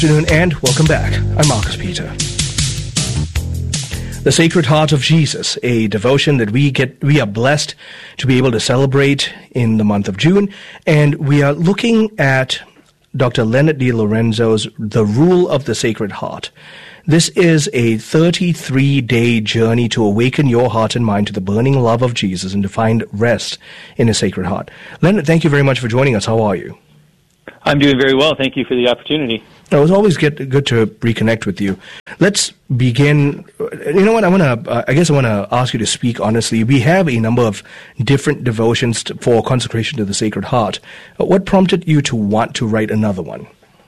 Good afternoon and welcome back. I'm Marcus Peter. The Sacred Heart of Jesus, a devotion that we are blessed to be able to celebrate in the month of June, and we are looking at Dr. Leonard D. Lorenzo's The Rule of the Sacred Heart. This is a 33-day journey to awaken your heart and mind to the burning love of Jesus and to find rest in His Sacred Heart. Leonard, thank you very much for joining us. How are you? I'm doing very well. Thank you for the opportunity. It was always good to reconnect with you. Let's begin. You know what? I want to ask you to speak honestly. We have a number of different devotions for consecration to the Sacred Heart. What prompted you to want to write another one?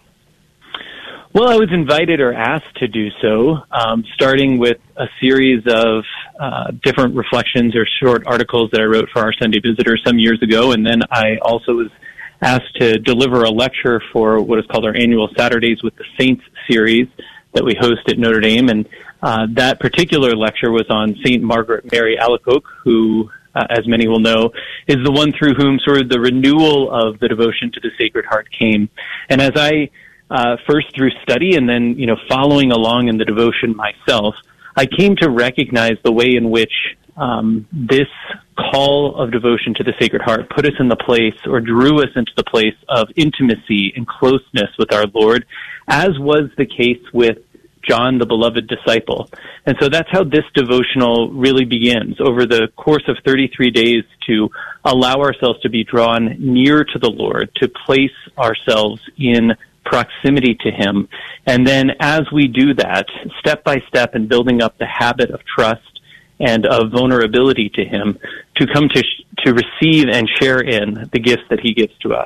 Well, I was invited or asked to do so, starting with a series of different reflections or short articles that I wrote for our Sunday Visitor some years ago, and then I also was asked to deliver a lecture for what is called our annual Saturdays with the Saints series that we host at Notre Dame. And that particular lecture was on St. Margaret Mary Alacoque, who, as many will know, is the one through whom sort of the renewal of the devotion to the Sacred Heart came. And as I first through study and then, following along in the devotion myself, I came to recognize the way in which this call of devotion to the Sacred Heart put us in the place or drew us into the place of intimacy and closeness with our Lord, as was the case with John, the beloved disciple. And so that's how this devotional really begins, over the course of 33 days to allow ourselves to be drawn near to the Lord, to place ourselves in proximity to Him. And then as we do that, step by step and building up the habit of trust and of vulnerability to Him, to come to receive and share in the gifts that He gives to us.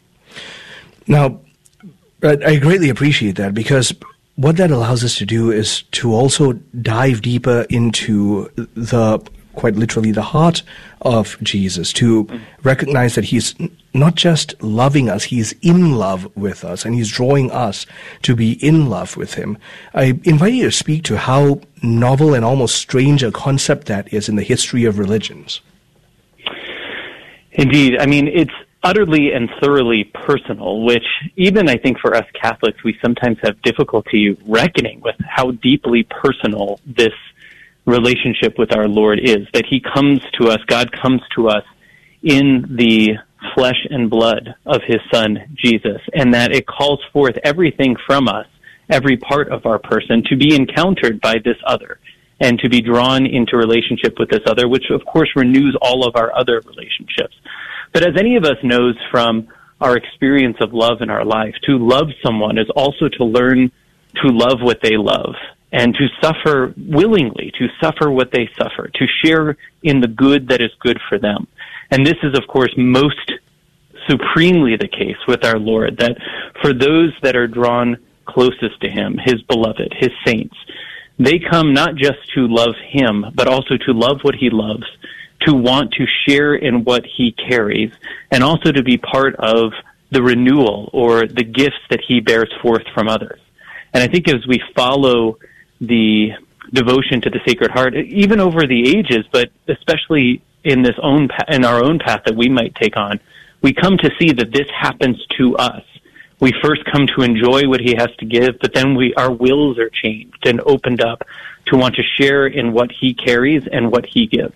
Now, I greatly appreciate that, because what that allows us to do is to also dive deeper into quite literally the heart of Jesus, to recognize that He's not just loving us, He's in love with us, and He's drawing us to be in love with Him. I invite you to speak to how novel and almost strange a concept that is in the history of religions. Indeed. I mean, it's utterly and thoroughly personal, which even I think for us Catholics, we sometimes have difficulty reckoning with how deeply personal this relationship with our Lord is, that He comes to us, God comes to us in the flesh and blood of His Son, Jesus, and that it calls forth everything from us, every part of our person, to be encountered by this other and to be drawn into relationship with this other, which of course renews all of our other relationships. But as any of us knows from our experience of love in our life, to love someone is also to learn to love what they love, and to suffer willingly, to suffer what they suffer, to share in the good that is good for them. And this is, of course, most supremely the case with our Lord, that for those that are drawn closest to Him, His beloved, His saints, they come not just to love Him, but also to love what He loves, to want to share in what He carries, and also to be part of the renewal or the gifts that He bears forth from others. And I think as we follow the devotion to the Sacred Heart, even over the ages, but especially in our own path that we might take on, we come to see that this happens to us. We first come to enjoy what He has to give, but then our wills are changed and opened up to want to share in what He carries and what He gives.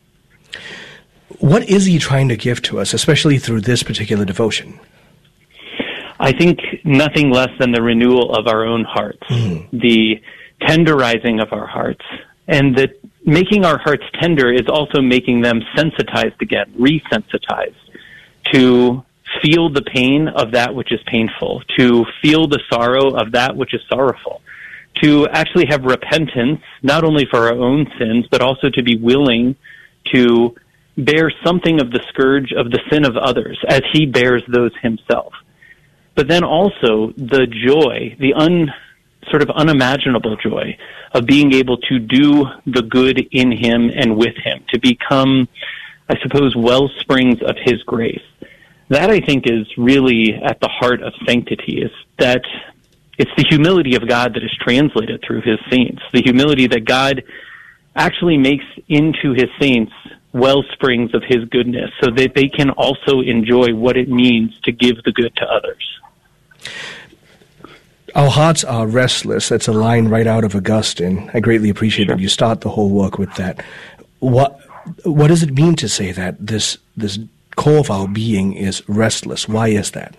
What is He trying to give to us, especially through this particular devotion? I think nothing less than the renewal of our own hearts, the tenderizing of our hearts, and that making our hearts tender is also making them sensitized again, resensitized to feel the pain of that which is painful, to feel the sorrow of that which is sorrowful, to actually have repentance, not only for our own sins, but also to be willing to bear something of the scourge of the sin of others as He bears those Himself. But then also the joy, the sort of unimaginable joy of being able to do the good in Him and with Him, to become, I suppose, well springs of His grace. That, I think, is really at the heart of sanctity, is that it's the humility of God that is translated through His saints, the humility that God actually makes into His saints well springs of His goodness, so that they can also enjoy what it means to give the good to others. Our hearts are restless. That's a line right out of Augustine. I greatly appreciate that you start the whole work with that. What does it mean to say that this core of our being is restless? Why is that?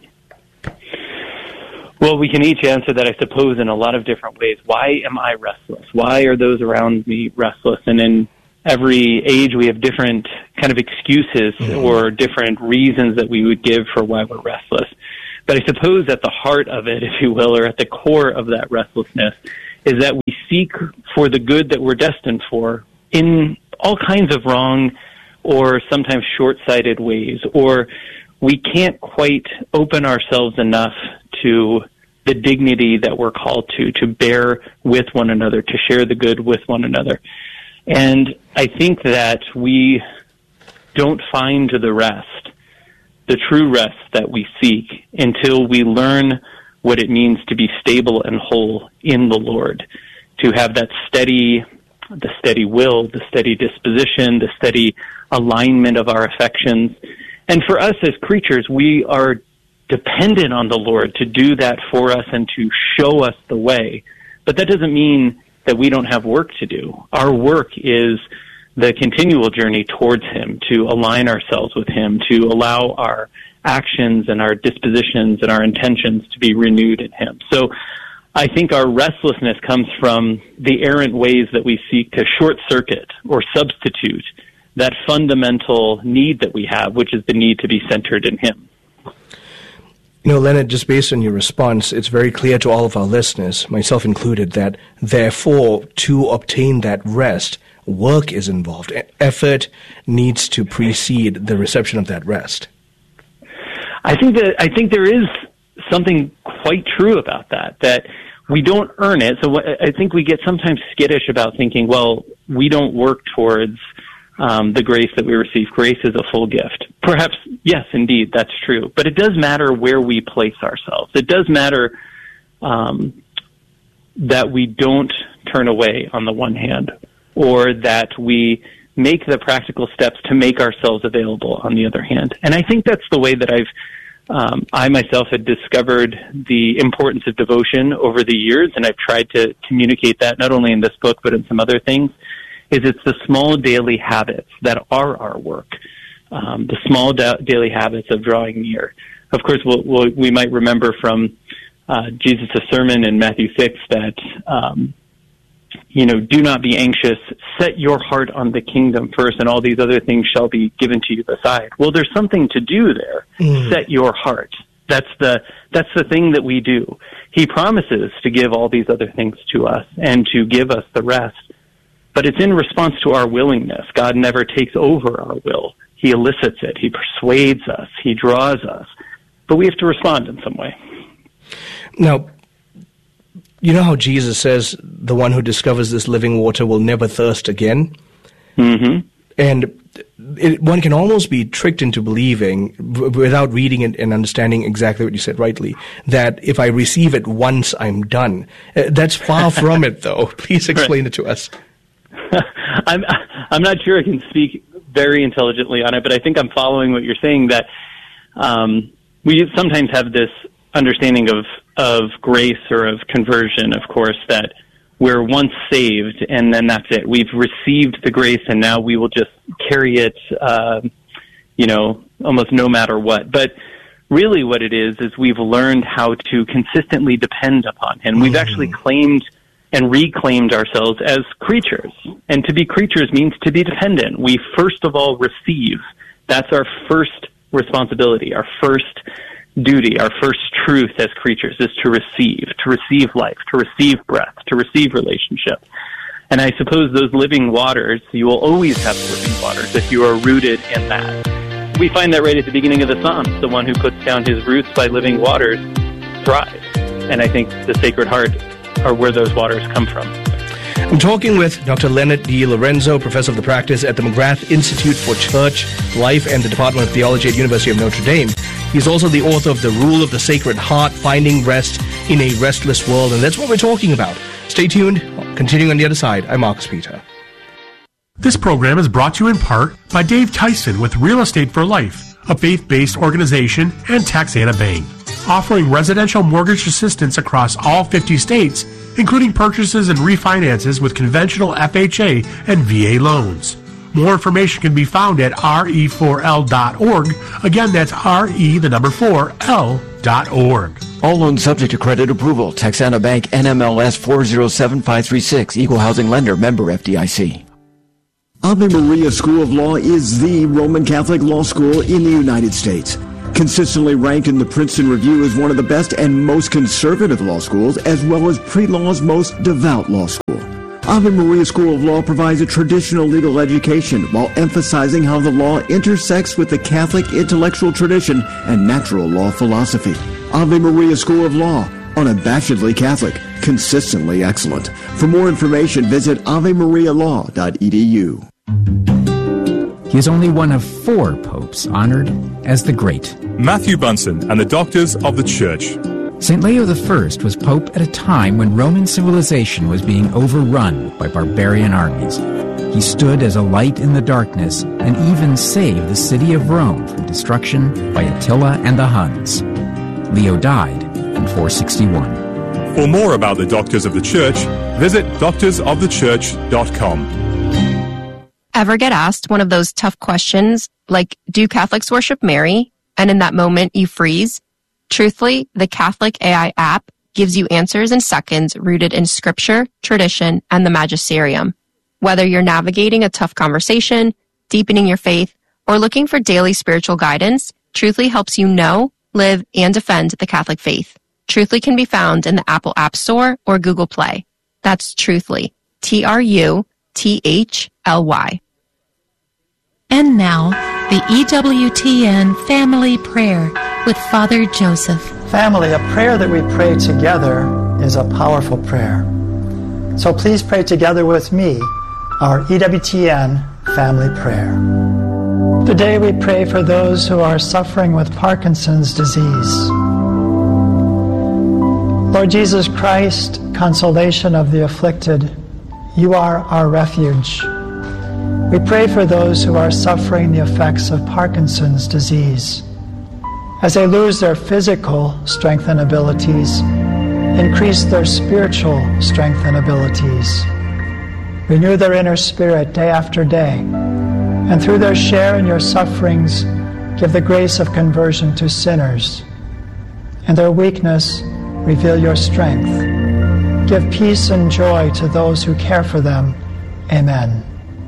Well, we can each answer that, I suppose, in a lot of different ways. Why am I restless? Why are those around me restless? And in every age, we have different kind of excuses or different reasons that we would give for why we're restless. But I suppose at the heart of it, if you will, or at the core of that restlessness, is that we seek for the good that we're destined for in all kinds of wrong or sometimes short-sighted ways, or we can't quite open ourselves enough to the dignity that we're called to bear with one another, to share the good with one another. And I think that we don't find the rest, the true rest that we seek, until we learn what it means to be stable and whole in the Lord, to have that the steady will, the steady disposition, the steady alignment of our affections. And for us as creatures, we are dependent on the Lord to do that for us and to show us the way. But that doesn't mean that we don't have work to do. Our work is the continual journey towards Him, to align ourselves with Him, to allow our actions and our dispositions and our intentions to be renewed in Him. So I think our restlessness comes from the errant ways that we seek to short-circuit or substitute that fundamental need that we have, which is the need to be centered in Him. Leonard, just based on your response, it's very clear to all of our listeners, myself included, that therefore, to obtain that rest, work is involved. Effort needs to precede the reception of that rest. I think there is something quite true about that we don't earn it. So I think we get sometimes skittish about thinking, well, we don't work towards the grace that we receive. Grace is a full gift. Perhaps, yes, indeed, that's true. But it does matter where we place ourselves. It does matter that we don't turn away on the one hand, or that we make the practical steps to make ourselves available on the other hand. And I think that's the way that I myself had discovered the importance of devotion over the years, and I've tried to communicate that not only in this book but in some other things. It's the small daily habits that are our work, the small daily habits of drawing near. Of course, we might remember from Jesus' sermon in Matthew 6 that, do not be anxious, set your heart on the kingdom first, and all these other things shall be given to you beside. Well, there's something to do there. Set your heart. That's the thing that we do. He promises to give all these other things to us and to give us the rest. But it's in response to our willingness. God never takes over our will. He elicits it. He persuades us. He draws us. But we have to respond in some way. Now, you know how Jesus says the one who discovers this living water will never thirst again? Mm-hmm. And one can almost be tricked into believing, without reading it and understanding exactly what you said rightly, that if I receive it once, I'm done. That's far from it, though. Please explain it to us. I'm not sure I can speak very intelligently on it, but I think I'm following what you're saying, that we sometimes have this understanding of grace or of conversion, of course, that we're once saved and then that's it. We've received the grace and now we will just carry it, almost no matter what. But really what it is we've learned how to consistently depend upon Him. We've actually claimed and reclaimed ourselves as creatures. And to be creatures means to be dependent. We first of all receive. That's our first responsibility, our first duty, our first truth as creatures is to receive life, to receive breath, to receive relationship. And I suppose those living waters, you will always have living waters if you are rooted in that. We find that right at the beginning of the Psalms. The one who puts down his roots by living waters thrives. And I think the Sacred Heart are where those waters come from. I'm talking with Dr. Leonard D. Lorenzo, Professor of the Practice at the McGrath Institute for Church Life and the Department of Theology at University of Notre Dame. He's also the author of The Rule of the Sacred Heart, Finding Rest in a Restless World, and that's what we're talking about. Stay tuned. Continuing on the other side, I'm Marcus Peter. This program is brought to you in part by Dave Tyson with Real Estate for Life, a faith-based organization, and Taxana Bank. offering residential mortgage assistance across all 50 states, including purchases and refinances with conventional FHA and VA loans. More information can be found at re4l.org. Again, that's re4l.org. All loans subject to credit approval. Texana Bank NMLS 407536. Equal housing lender. Member FDIC. Ave Maria School of Law is the Roman Catholic law school in the United States. Consistently ranked in the Princeton Review as one of the best and most conservative law schools, as well as pre-law's most devout law school. Ave Maria School of Law provides a traditional legal education while emphasizing how the law intersects with the Catholic intellectual tradition and natural law philosophy. Ave Maria School of Law, unabashedly Catholic, consistently excellent. For more information, visit avemarialaw.edu. He is only one of 4 popes honored as the Great. Matthew Bunson and the Doctors of the Church. St. Leo I was pope at a time when Roman civilization was being overrun by barbarian armies. He stood as a light in the darkness and even saved the city of Rome from destruction by Attila and the Huns. Leo died in 461. For more about the Doctors of the Church, visit doctorsofthechurch.com. Ever get asked one of those tough questions like, do Catholics worship Mary? And in that moment you freeze? Truthfully, the Catholic AI app gives you answers in seconds rooted in scripture, tradition, and the magisterium. Whether you're navigating a tough conversation, deepening your faith, or looking for daily spiritual guidance, Truthfully helps you know, live, and defend the Catholic faith. Truthfully can be found in the Apple App Store or Google Play. That's Truthfully. Truthly. And now, the EWTN Family Prayer with Father Joseph. Family, a prayer that we pray together is a powerful prayer. So please pray together with me our EWTN Family Prayer. Today we pray for those who are suffering with Parkinson's disease. Lord Jesus Christ, consolation of the afflicted, you are our refuge. We pray for those who are suffering the effects of Parkinson's disease. As they lose their physical strength and abilities, increase their spiritual strength and abilities. Renew their inner spirit day after day, and through their share in your sufferings, give the grace of conversion to sinners. In their weakness, reveal your strength. Give peace and joy to those who care for them. Amen.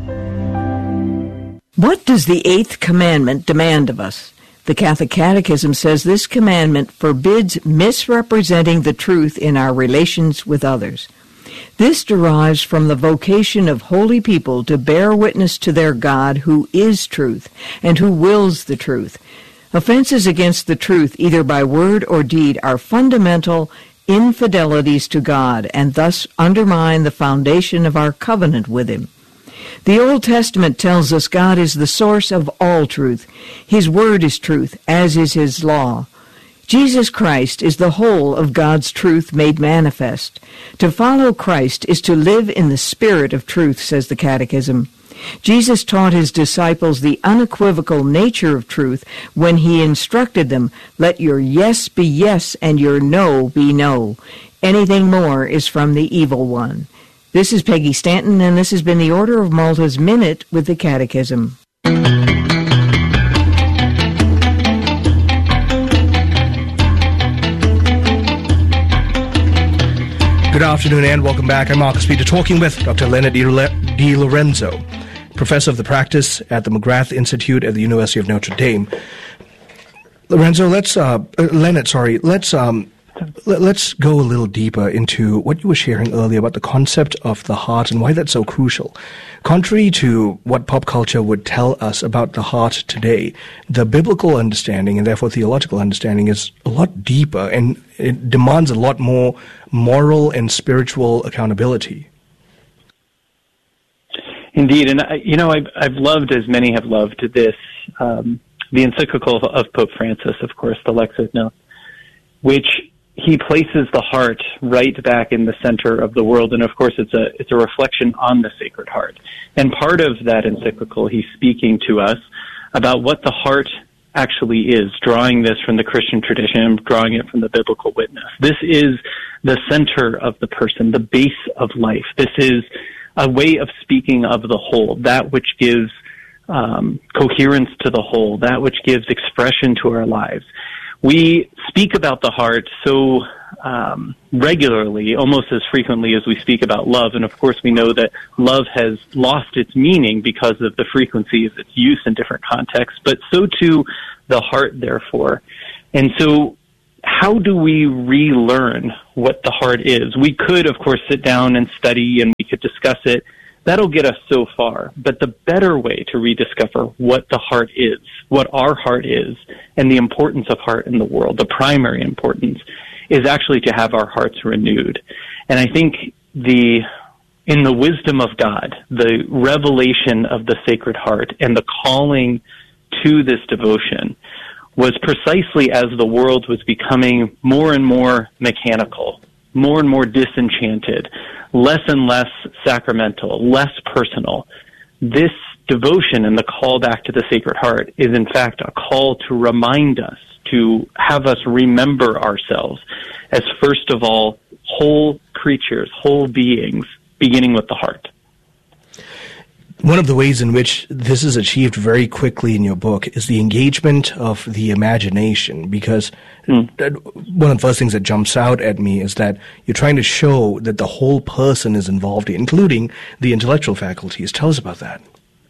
What does the 8th commandment demand of us? The Catholic Catechism says this commandment forbids misrepresenting the truth in our relations with others. This derives from the vocation of holy people to bear witness to their God who is truth and who wills the truth. Offenses against the truth, either by word or deed, are fundamental infidelities to God and thus undermine the foundation of our covenant with Him. The Old Testament tells us God is the source of all truth. His word is truth, as is His law. Jesus Christ is the whole of God's truth made manifest. To follow Christ is to live in the spirit of truth, says the Catechism. Jesus taught His disciples the unequivocal nature of truth when He instructed them, let your yes be yes and your no be no. Anything more is from the evil one. This is Peggy Stanton, and this has been the Order of Malta's Minute with the Catechism. Good afternoon and welcome back. I'm Marcus Peter, talking with Dr. Leonard D. Lorenzo, Professor of the Practice at the McGrath Institute at the University of Notre Dame. Lorenzo, let's go a little deeper into what you were sharing earlier about the concept of the heart and why that's so crucial. Contrary to what pop culture would tell us about the heart today, the biblical understanding and therefore theological understanding is a lot deeper, and it demands a lot more moral and spiritual accountability. Indeed, and I've loved, as many have loved, this the encyclical of Pope Francis, of course, the Lex Ignos, which he places the heart right back in the center of the world, and of course it's a reflection on the Sacred Heart. And part of that encyclical, he's speaking to us about what the heart actually is, drawing this from the Christian tradition, drawing it from the biblical witness. This is the center of the person, the base of life. This is a way of speaking of the whole, that which gives coherence to the whole, that which gives expression to our lives. We speak about the heart so regularly, almost as frequently as we speak about love. And of course, we know that love has lost its meaning because of the frequency of its use in different contexts, but so too the heart, therefore. And so how do we relearn what the heart is? We could, of course, sit down and study and we could discuss it. That'll get us so far. But the better way to rediscover what the heart is, what our heart is, and the importance of heart in the world, the primary importance, is actually to have our hearts renewed. And I think in the wisdom of God, the revelation of the Sacred Heart and the calling to this devotion was precisely as the world was becoming more and more mechanical, more and more disenchanted, less and less sacramental, less personal. This devotion and the call back to the Sacred Heart is in fact a call to remind us, to have us remember ourselves as, first of all, whole creatures, whole beings, beginning with the heart. One of the ways in which this is achieved very quickly in your book is the engagement of the imagination, because one of the first things that jumps out at me is that you're trying to show that the whole person is involved, including the intellectual faculties. Tell us about that.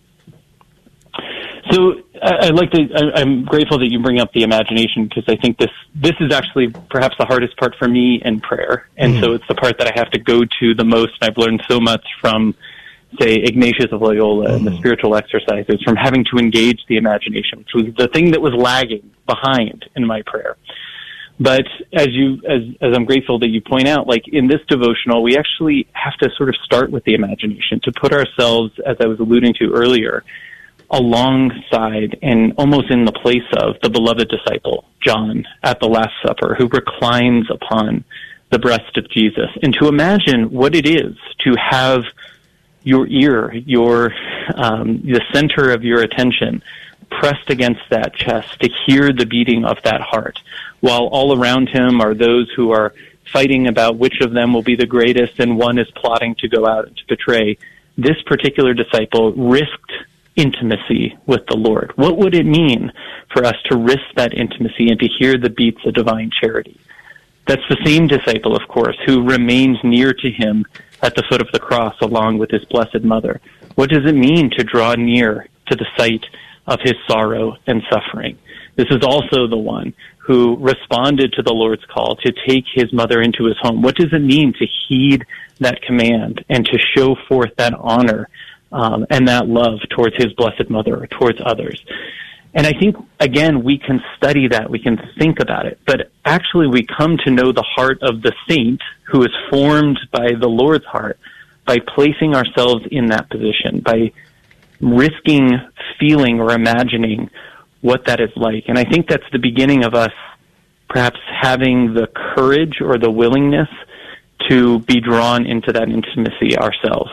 So I'm grateful that you bring up the imagination, because I think this is actually perhaps the hardest part for me in prayer. And so it's the part that I have to go to the most. I've learned so much from, say, Ignatius of Loyola and the spiritual exercises, from having to engage the imagination, which was the thing that was lagging behind in my prayer. But as I'm grateful that you point out, like in this devotional, we actually have to sort of start with the imagination, to put ourselves, as I was alluding to earlier, alongside and almost in the place of the beloved disciple, John, at the Last Supper, who reclines upon the breast of Jesus, and to imagine what it is to have your ear, the center of your attention pressed against that chest, to hear the beating of that heart, while all around him are those who are fighting about which of them will be the greatest, and one is plotting to go out and to betray. This particular disciple risked intimacy with the Lord. What would it mean for us to risk that intimacy and to hear the beats of divine charity? That's the same disciple, of course, who remains near to him at the foot of the cross along with his Blessed Mother. What does it mean to draw near to the sight of his sorrow and suffering? This is also the one who responded to the Lord's call to take his mother into his home. What does it mean to heed that command and to show forth that honor and that love towards his Blessed Mother or towards others? And I think, again, we can study that, we can think about it, but actually we come to know the heart of the saint who is formed by the Lord's heart by placing ourselves in that position, by risking feeling or imagining what that is like. And I think that's the beginning of us perhaps having the courage or the willingness to be drawn into that intimacy ourselves.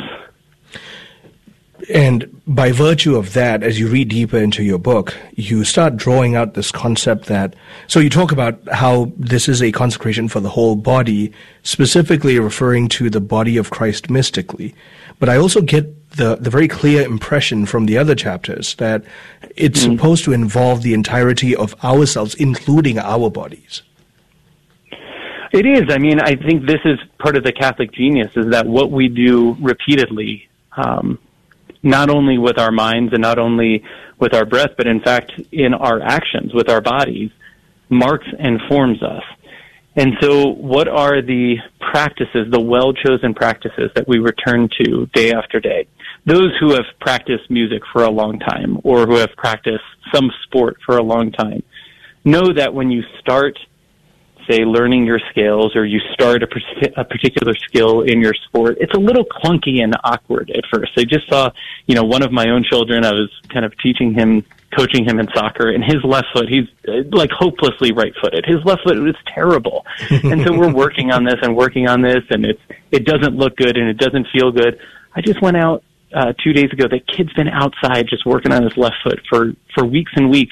And by virtue of that, as you read deeper into your book, you start drawing out this concept that, so you talk about how this is a consecration for the whole body, specifically referring to the body of Christ mystically. But I also get the very clear impression from the other chapters that it's supposed to involve the entirety of ourselves, including our bodies. It is. I mean, I think this is part of the Catholic genius, is that what we do repeatedly, not only with our minds and not only with our breath, but in fact in our actions with our bodies, marks and forms us. And so what are the practices, the well-chosen practices that we return to day after day? Those who have practiced music for a long time or who have practiced some sport for a long time know that when you start, say, learning your scales, or you start a particular skill in your sport, it's a little clunky and awkward at first. I just saw, one of my own children, I was kind of coaching him in soccer, and his left foot, he's like hopelessly right-footed. His left foot was terrible. And so we're working on this, and it doesn't look good and it doesn't feel good. I just went out 2 days ago. The kid's been outside just working on his left foot for weeks and weeks.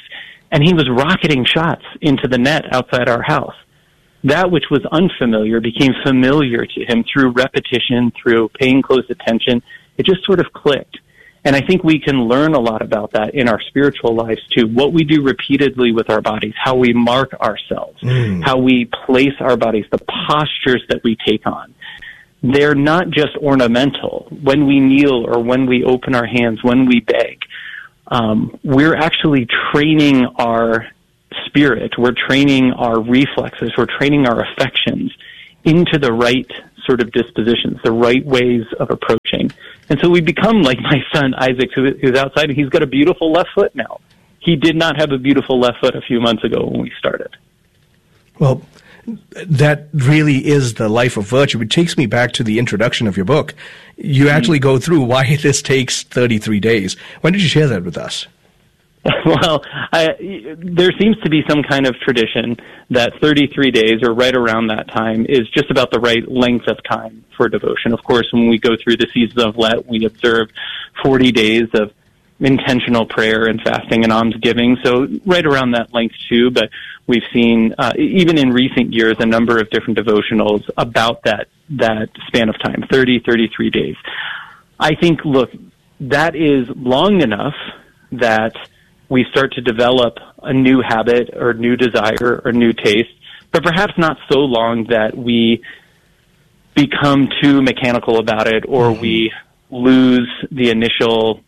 and he was rocketing shots into the net outside our house. That which was unfamiliar became familiar to him through repetition, through paying close attention. It just sort of clicked. And I think we can learn a lot about that in our spiritual lives too. What we do repeatedly with our bodies, how we mark ourselves, how we place our bodies, the postures that we take on. They're not just ornamental. When we kneel or when we open our hands, when we beg, we're actually training our spirit. We're training our reflexes. We're training our affections into the right sort of dispositions, the right ways of approaching. And so we become like my son Isaac, who's outside, and he's got a beautiful left foot now. He did not have a beautiful left foot a few months ago when we started. Well, that really is the life of virtue. It takes me back to the introduction of your book. You actually go through why this takes 33 days. When did you share that with us? Well, there seems to be some kind of tradition that 33 days, or right around that time, is just about the right length of time for devotion. Of course, when we go through the season of Lent, we observe 40 days of intentional prayer and fasting and almsgiving, so right around that length too. But we've seen, even in recent years, a number of different devotionals about that span of time, 33 days. I think, look, that is long enough that we start to develop a new habit or new desire or new taste, but perhaps not so long that we become too mechanical about it, or we lose the initial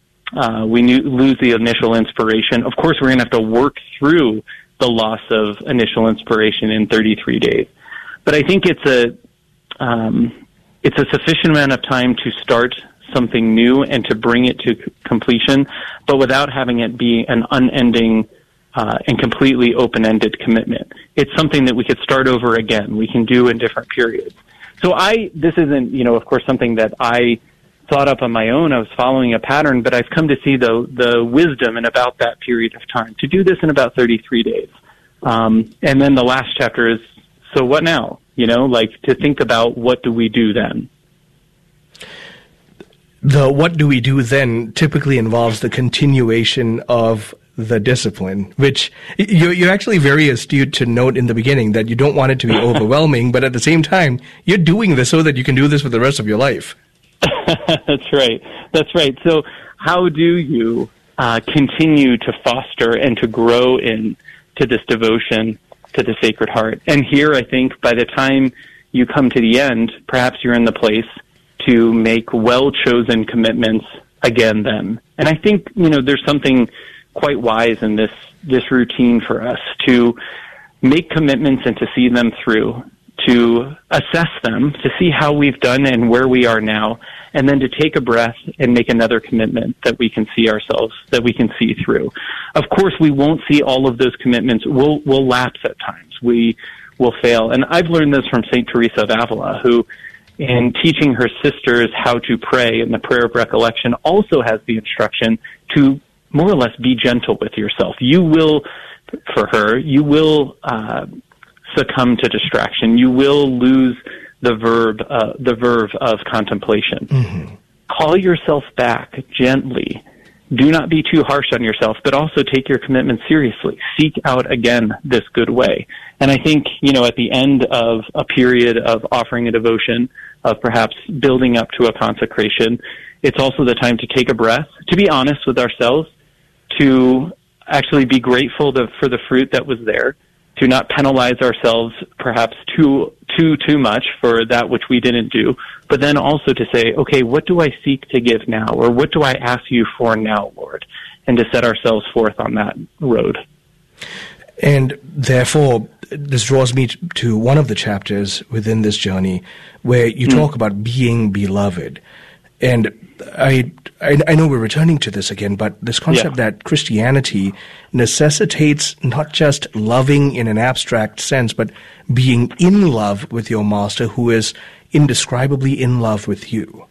inspiration. Of course, we're going to have to work through the loss of initial inspiration in 33 days. But I think it's a sufficient amount of time to start something new and to bring it to completion, but without having it be an unending and completely open-ended commitment. It's something that we could start over again. We can do in different periods. So this isn't, of course, something that I thought up on my own. I was following a pattern, but I've come to see the wisdom in about that period of time to do this in about 33 days. And then the last chapter is, so what now? To think about what do we do then? The what do we do then typically involves the continuation of the discipline, which you're actually very astute to note in the beginning that you don't want it to be overwhelming, but at the same time, you're doing this so that you can do this for the rest of your life. That's right. So how do you continue to foster and to grow into this devotion to the Sacred Heart? And here, I think, by the time you come to the end, perhaps you're in the place to make well-chosen commitments again then. And I think, there's something quite wise in this routine for us to make commitments and to see them through, to assess them, to see how we've done and where we are now, and then to take a breath and make another commitment that we can see ourselves, that we can see through. Of course, we won't see all of those commitments. We'll lapse at times. We will fail. And I've learned this from St. Teresa of Avila, who, in teaching her sisters how to pray in the prayer of recollection, also has the instruction to more or less be gentle with yourself. You will, for her, succumb to distraction. You will lose the verve of contemplation. Mm-hmm. Call yourself back gently. Do not be too harsh on yourself, but also take your commitment seriously. Seek out again this good way. And I think, at the end of a period of offering a devotion, of perhaps building up to a consecration, it's also the time to take a breath, to be honest with ourselves, to actually be grateful for the fruit that was there, to not penalize ourselves perhaps too much for that which we didn't do, but then also to say, okay, what do I seek to give now? Or what do I ask you for now, Lord? And to set ourselves forth on that road. And therefore, this draws me to one of the chapters within this journey where you talk about being beloved. And I know we're returning to this again, but this concept that Christianity necessitates not just loving in an abstract sense, but being in love with your master who is indescribably in love with you.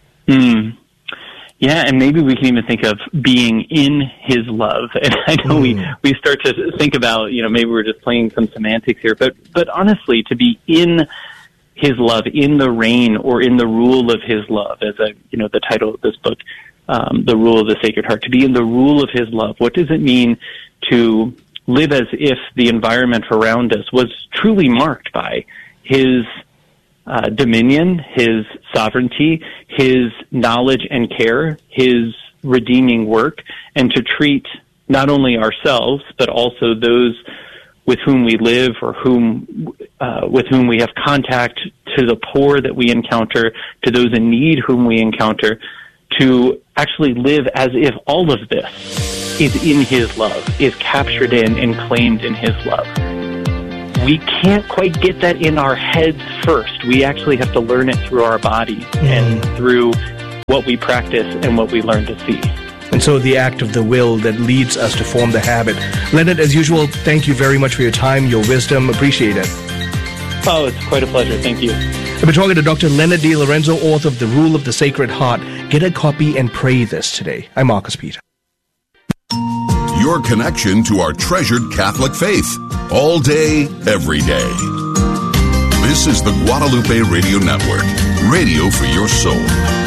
Yeah, and maybe we can even think of being in his love. And I know we start to think about, maybe we're just playing some semantics here, but honestly, to be in his love, in the reign or in the rule of his love, as the title of this book, The Rule of the Sacred Heart, to be in the rule of his love. What does it mean to live as if the environment around us was truly marked by his dominion, his sovereignty, his knowledge and care, his redeeming work, and to treat not only ourselves, but also those with whom we live or with whom we have contact, to the poor that we encounter, to those in need whom we encounter, to actually live as if all of this is in his love, is captured in and claimed in his love. We can't quite get that in our heads first. We actually have to learn it through our bodies and through what we practice and what we learn to see. And so the act of the will that leads us to form the habit. Leonard, as usual, thank you very much for your time, your wisdom. Appreciate it. Oh, it's quite a pleasure. Thank you. I've been talking to Dr. Leonard DiLorenzo, author of The Rule of the Sacred Heart. Get a copy and pray this today. I'm Marcus Peter. Your connection to our treasured Catholic faith. All day, every day. This is the Guadalupe Radio Network. Radio for your soul.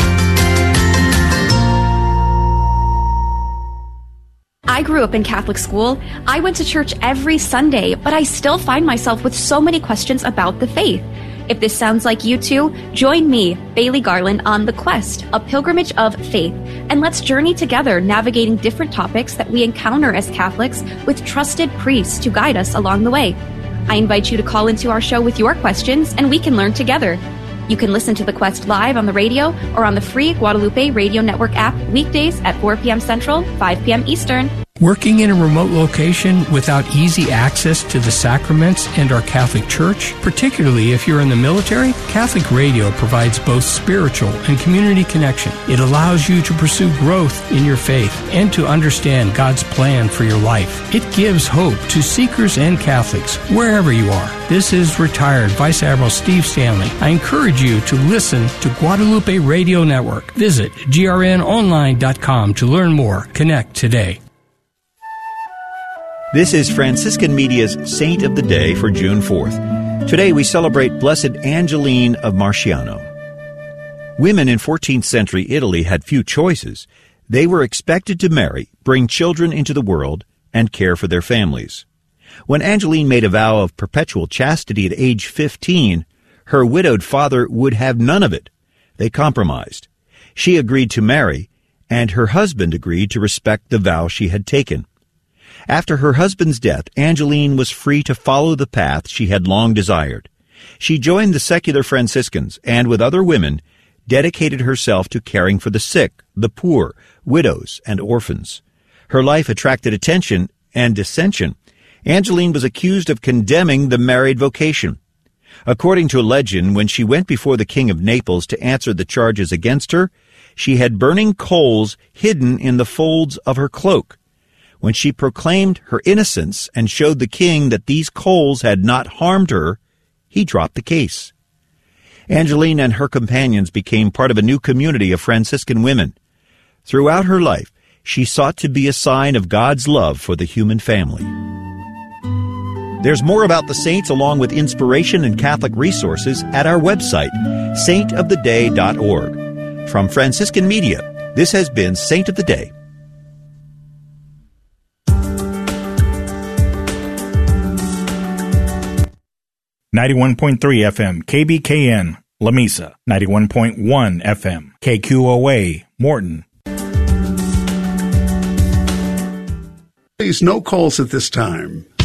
I grew up in Catholic school. I went to church every Sunday, but I still find myself with so many questions about the faith. If this sounds like you too, join me, Bailey Garland, on The Quest, a pilgrimage of faith, and let's journey together navigating different topics that we encounter as Catholics with trusted priests to guide us along the way. I invite you to call into our show with your questions, and we can learn together. You can listen to The Quest live on the radio or on the free Guadalupe Radio Network app weekdays at 4 p.m. Central, 5 p.m. Eastern. Working in a remote location without easy access to the sacraments and our Catholic Church, particularly if you're in the military, Catholic Radio provides both spiritual and community connection. It allows you to pursue growth in your faith and to understand God's plan for your life. It gives hope to seekers and Catholics wherever you are. This is retired Vice Admiral Steve Stanley. I encourage you to listen to Guadalupe Radio Network. Visit grnonline.com to learn more. Connect today. This is Franciscan Media's Saint of the Day for June 4th. Today we celebrate Blessed Angeline of Marciano. Women in 14th century Italy had few choices. They were expected to marry, bring children into the world, and care for their families. When Angeline made a vow of perpetual chastity at age 15, her widowed father would have none of it. They compromised. She agreed to marry, and her husband agreed to respect the vow she had taken. After her husband's death, Angeline was free to follow the path she had long desired. She joined the secular Franciscans and, with other women, dedicated herself to caring for the sick, the poor, widows, and orphans. Her life attracted attention and dissension. Angeline was accused of condemning the married vocation. According to legend, when she went before the King of Naples to answer the charges against her, she had burning coals hidden in the folds of her cloak. When she proclaimed her innocence and showed the king that these coals had not harmed her, he dropped the case. Angeline and her companions became part of a new community of Franciscan women. Throughout her life, she sought to be a sign of God's love for the human family. There's more about the saints along with inspiration and Catholic resources at our website, saintoftheday.org. From Franciscan Media, this has been Saint of the Day. 91.3 FM, KBKN, Lamesa. 91.1 FM, KQOA, Morton. Please, no calls at this time.